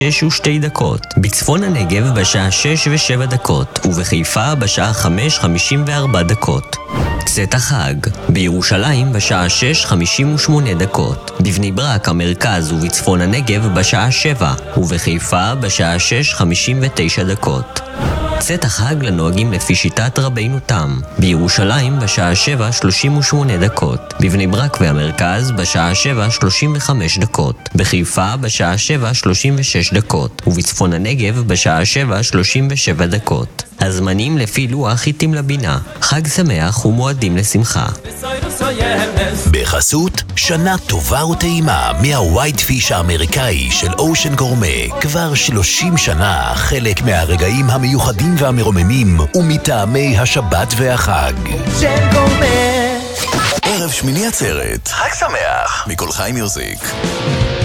6:02, בצפון הנגב בשעה 6:07, ובחיפה בשעה 5:54. צאת החג, בירושלים בשעה 6:58, בבני ברק המרכז ובצפון הנגב בשעה 7, ובחיפה בשעה 6:59. צאת החג לנוהגים לפי שיטת רבינו תם, בירושלים בשעה 7:38, בבני ברק והמרכז בשעה 7:35, בחיפה בשעה 7:36, ובצפון הנגב בשעה 7:37. הזמנים לפי לוח חיטים לבינה. חג שמח ומועדים לשמחה. בחסות שנה טובה וטעימה מהווייט פיש האמריקאי של אושן גורמה. כבר 30 שנה חלק מהרגעים המיוחדים והמרוממים ומטעמי השבת והחג. ערב שמיני עצרת. חג שמח מכל חיים מיוזיק.